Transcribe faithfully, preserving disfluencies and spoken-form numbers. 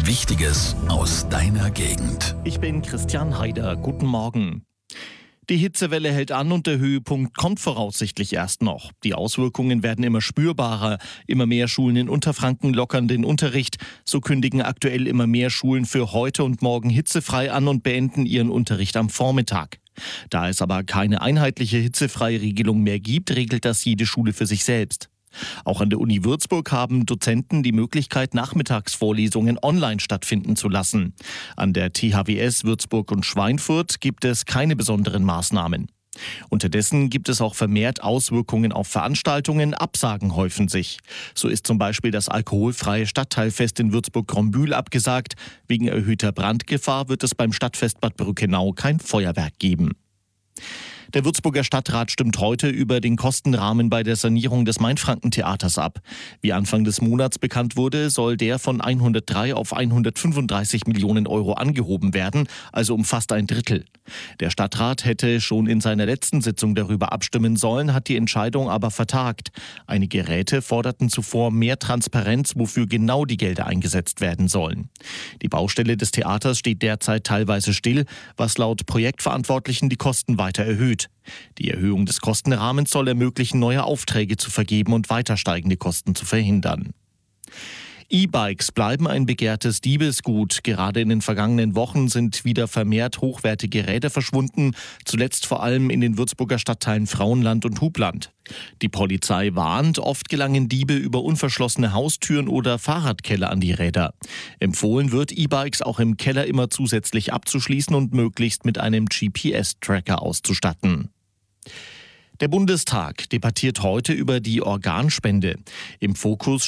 Wichtiges aus deiner Gegend. Ich bin Christian Haider. Guten Morgen. Die Hitzewelle hält an und der Höhepunkt kommt voraussichtlich erst noch. Die Auswirkungen werden immer spürbarer. Immer mehr Schulen in Unterfranken lockern den Unterricht. So kündigen aktuell immer mehr Schulen für heute und morgen hitzefrei an und beenden ihren Unterricht am Vormittag. Da es aber keine einheitliche hitzefreie Regelung mehr gibt, regelt das jede Schule für sich selbst. Auch an der Uni Würzburg haben Dozenten die Möglichkeit, Nachmittagsvorlesungen online stattfinden zu lassen. An der T H W S Würzburg und Schweinfurt gibt es keine besonderen Maßnahmen. Unterdessen gibt es auch vermehrt Auswirkungen auf Veranstaltungen, Absagen häufen sich. So ist zum Beispiel das alkoholfreie Stadtteilfest in Würzburg-Grombühl abgesagt. Wegen erhöhter Brandgefahr wird es beim Stadtfest Bad Brückenau kein Feuerwerk geben. Der Würzburger Stadtrat stimmt heute über den Kostenrahmen bei der Sanierung des Mainfranken-Theaters ab. Wie Anfang des Monats bekannt wurde, soll der von hundertdrei auf hundertfünfunddreißig Millionen Euro angehoben werden, also um fast ein Drittel. Der Stadtrat hätte schon in seiner letzten Sitzung darüber abstimmen sollen, hat die Entscheidung aber vertagt. Einige Räte forderten zuvor mehr Transparenz, wofür genau die Gelder eingesetzt werden sollen. Die Baustelle des Theaters steht derzeit teilweise still, was laut Projektverantwortlichen die Kosten weiter erhöht. Die Erhöhung des Kostenrahmens soll ermöglichen, neue Aufträge zu vergeben und weiter steigende Kosten zu verhindern. E-Bikes bleiben ein begehrtes Diebesgut. Gerade in den vergangenen Wochen sind wieder vermehrt hochwertige Räder verschwunden, zuletzt vor allem in den Würzburger Stadtteilen Frauenland und Hubland. Die Polizei warnt, oft gelangen Diebe über unverschlossene Haustüren oder Fahrradkeller an die Räder. Empfohlen wird, E-Bikes auch im Keller immer zusätzlich abzuschließen und möglichst mit einem G P S-Tracker auszustatten. Der Bundestag debattiert heute über die Organspende. Im Fokus